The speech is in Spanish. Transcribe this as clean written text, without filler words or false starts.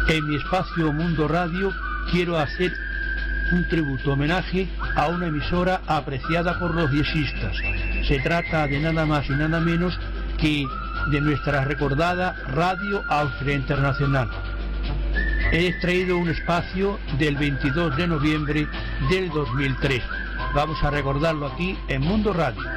En mi espacio Mundo Radio quiero hacer un tributo, homenaje a una emisora apreciada por los diezistas. Se trata de nada más y nada menos que de nuestra recordada Radio Austria Internacional. He extraído un espacio del 22 de noviembre del 2003. Vamos a recordarlo aquí en Mundo Radio.